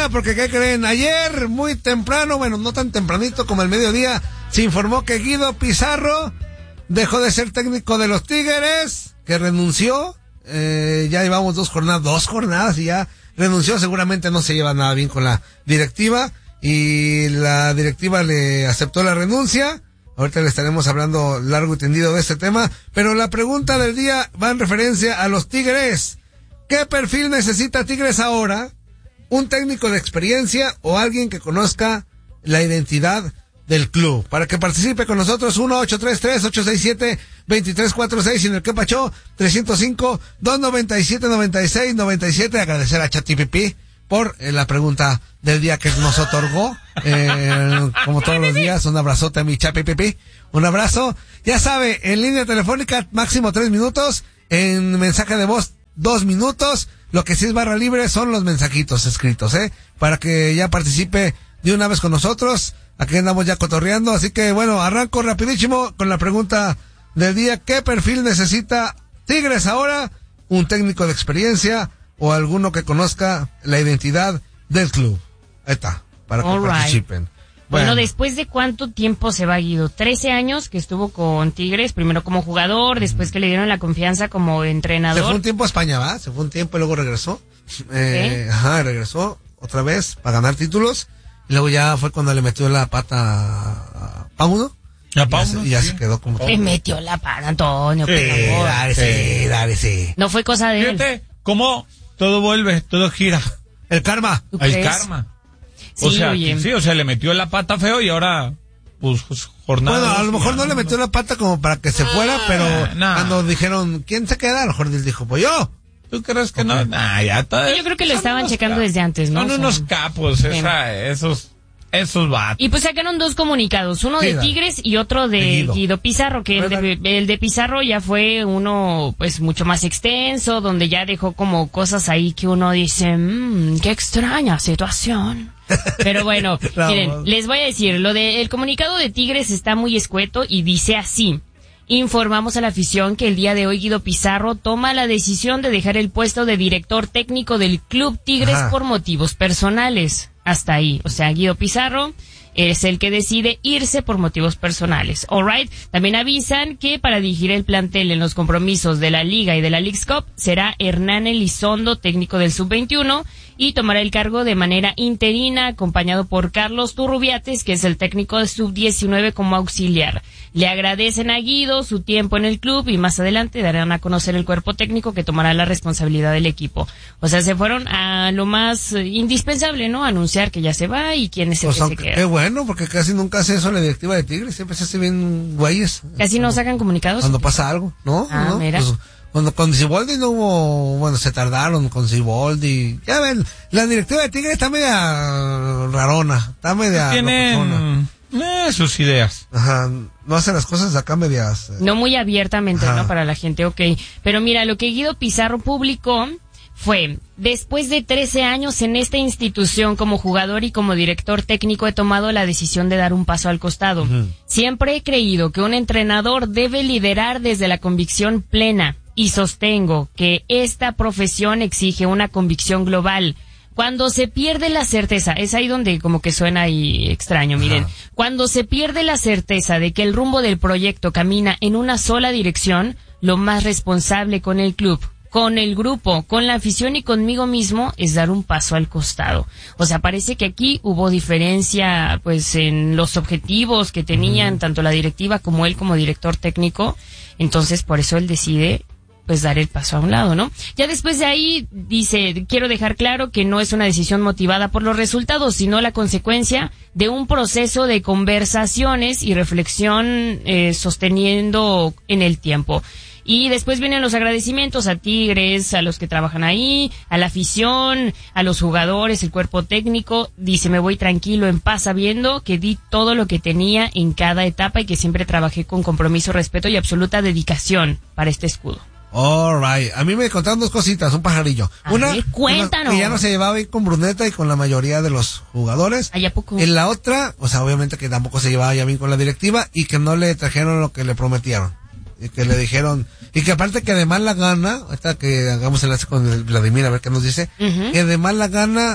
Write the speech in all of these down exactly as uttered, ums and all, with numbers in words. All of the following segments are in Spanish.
día, porque ¿qué creen? Ayer, muy temprano, bueno, no tan tempranito como el mediodía, se informó que Guido Pizarro dejó de ser técnico de los Tigres, que renunció. Eh, ya llevamos dos jornadas, dos jornadas y ya renunció. Seguramente no se lleva nada bien con la directiva y la directiva le aceptó la renuncia. Ahorita le estaremos hablando largo y tendido de este tema, pero la pregunta del día va en referencia a los Tigres. ¿Qué perfil necesita Tigres ahora? ¿Un técnico de experiencia o alguien que conozca la identidad del club? Para que participe con nosotros, uno ocho tres tres, ocho seis siete, dos tres cuatro seis y en el que pachó, tres cero cinco, dos nueve siete, nueve seis nueve siete. Agradecer a ChatGPT por eh, la pregunta del día que nos otorgó, eh, como todos los días. Un abrazote a mi ChatGPT, un abrazo. Ya sabe, en línea telefónica máximo tres minutos, en mensaje de voz dos minutos. Lo que sí es barra libre son los mensajitos escritos, eh, para que ya participe de una vez con nosotros. Aquí andamos ya cotorreando, así que bueno, arranco rapidísimo con la pregunta del día. ¿Qué perfil necesita Tigres ahora? ¿Un técnico de experiencia o alguno que conozca la identidad del club? Ahí está, para que All participen. Right. Bueno, bueno, ¿después de cuánto tiempo se va Guido? trece años que estuvo con Tigres, primero como jugador, después que le dieron la confianza como entrenador. Se fue un tiempo a España, ¿va? Se fue un tiempo y luego regresó. Eh, ajá, regresó otra vez para ganar títulos. Y luego ya fue cuando le metió la pata a Pauno. A Pauno. Y ya, sí. se quedó como... Le metió la pata, Antonio. Sí, dale, sí, dale, sí. No fue cosa de él. Fíjate cómo todo vuelve, todo gira. El karma. ¿Tú El crees? karma. Sí, O sea, oye. sí, o sea, le metió la pata feo y ahora, pues, pues jornada. Bueno, a lo mejor ya, no le metió la pata como para que se fuera, pero nah. cuando dijeron, ¿quién se queda? A lo mejor él dijo, pues yo. ¿Tú crees que Ok. no? Nah, ya está. Yo creo que lo Son estaban unos checando capos. desde antes, ¿no? Son O sea, unos capos, esa, esos, esos vatos. Y pues sacaron dos comunicados, uno Sí, de dale. Tigres y otro de De Guido. Guido Pizarro, que el de, el de Pizarro ya fue uno pues mucho más extenso, donde ya dejó como cosas ahí que uno dice, mmm, qué extraña situación. Pero bueno, Vamos. miren, les voy a decir, lo de el comunicado de Tigres está muy escueto y dice así: informamos a la afición que el día de hoy Guido Pizarro toma la decisión de dejar el puesto de director técnico del Club Tigres Ajá. por motivos personales. Hasta ahí. O sea, Guido Pizarro es el que decide irse por motivos personales. Alright. También avisan que para dirigir el plantel en los compromisos de la Liga y de la Leagues Cup será Hernán Elizondo, técnico del sub veintiuno, y tomará el cargo de manera interina, acompañado por Carlos Turrubiates, que es el técnico de sub diecinueve como auxiliar. Le agradecen a Guido su tiempo en el club y más adelante darán a conocer el cuerpo técnico que tomará la responsabilidad del equipo. O sea, se fueron a lo más eh, indispensable, ¿no? Anunciar que ya se va y quién es el Pues que se aunque, queda. qué bueno, porque casi nunca hace eso la directiva de Tigres, siempre se hace bien güeyes. Casi no sacan comunicados. Cuando pasa algo, ¿no? Ah, ¿no? mira. Pues, cuando con Siboldi no hubo, bueno, se tardaron con Siboldi. Ya ven, la directiva de Tigres está media rarona, está media locochona. Tienen eh, sus ideas. Ajá, no hacen las cosas acá medias. eh. No muy abiertamente, Ajá. ¿no? Para la gente, ok. Pero mira, lo que Guido Pizarro publicó fue: después de trece años en esta institución como jugador y como director técnico he tomado la decisión de dar un paso al costado. Ujú. Siempre he creído que un entrenador debe liderar desde la convicción plena y sostengo que esta profesión exige una convicción global. Cuando se pierde la certeza, es ahí donde como que suena ahí extraño, miren. Ajá. Cuando se pierde la certeza de que el rumbo del proyecto camina en una sola dirección, lo más responsable con el club, con el grupo, con la afición y conmigo mismo es dar un paso al costado. O sea, parece que aquí hubo diferencia pues en los objetivos que tenían uh-huh. tanto la directiva como él como director técnico. Entonces, por eso él decide pues dar el paso a un lado, ¿no? Ya después de ahí dice, quiero dejar claro que no es una decisión motivada por los resultados, sino la consecuencia de un proceso de conversaciones y reflexión eh, sosteniendo en el tiempo. Y después vienen los agradecimientos a Tigres, a los que trabajan ahí, a la afición, a los jugadores, el cuerpo técnico. Dice, me voy tranquilo, en paz, sabiendo que di todo lo que tenía en cada etapa y que siempre trabajé con compromiso, respeto y absoluta dedicación para este escudo. All right. A mí me contaron dos cositas, un pajarillo. A Una, ver, cuéntanos. que ya no se llevaba bien con Bruneta y con la mayoría de los jugadores. ¿Allá poco? En la otra, o sea, obviamente que tampoco se llevaba ya bien con la directiva y que no le trajeron lo que le prometieron. Y que le dijeron, y que aparte que de mala gana, ahorita que hagamos el enlace con el Vladimir a ver qué nos dice, Uh-huh. que de mala gana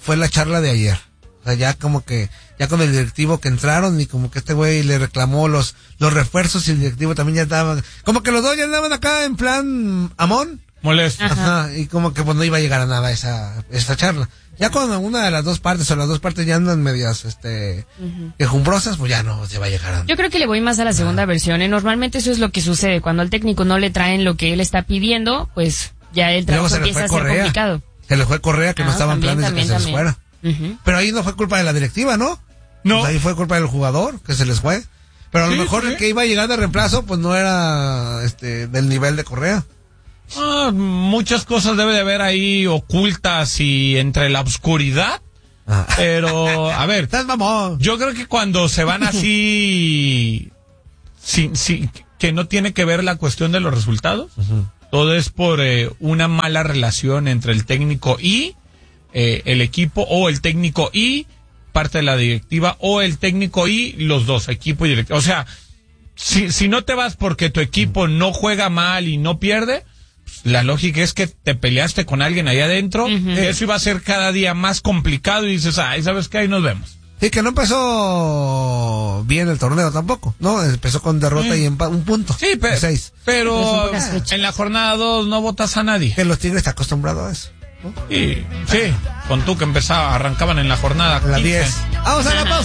fue la charla de ayer. O sea, ya como que, ya con el directivo que entraron y como que este güey le reclamó los, los refuerzos y el directivo también ya estaba, como que los dos ya andaban acá en plan Amón. Molesto. Ajá. Ajá, y como que pues no iba a llegar a nada esa, esa charla. Ya cuando una de las dos partes o las dos partes ya andan medias, este, uh-huh. quejumbrosas, pues ya no se va a llegar a... Yo creo que le voy más a la segunda ah. versión, ¿eh? Normalmente eso es lo que sucede, cuando al técnico no le traen lo que él está pidiendo, pues ya el trabajo empieza a ser Correa. complicado. Se le fue Correa, que ah, no estaban también, planes también, de que también. se les fuera. Uh-huh. Pero ahí no fue culpa de la directiva, ¿no? No. Pues ahí fue culpa del jugador, que se les fue. Pero a lo sí, mejor sí. el que iba a llegar de reemplazo, pues no era, este, del nivel de Correa. Ah, muchas cosas debe de haber ahí ocultas y entre la oscuridad. Ah. Pero, a ver, yo creo que cuando se van así, sí, sí, que no tiene que ver la cuestión de los resultados, uh-huh. todo es por eh, una mala relación entre el técnico y eh, el equipo, o el técnico y parte de la directiva, o el técnico y los dos, equipo y directiva. O sea, si, si no te vas porque tu equipo no juega mal y no pierde, la lógica es que te peleaste con alguien ahí adentro, uh-huh. eso iba a ser cada día más complicado y dices, ay, ¿sabes qué? Ahí nos vemos. Sí, que no empezó bien el torneo tampoco, ¿no? Empezó con derrota sí. y empa- un punto. Sí, pe- seis. pero en la jornada dos no votas a nadie. Que los Tigres están acostumbrados a eso, ¿no? Sí, sí, con tú que empezaba, arrancaban en la jornada la diez. Vamos a la pausa.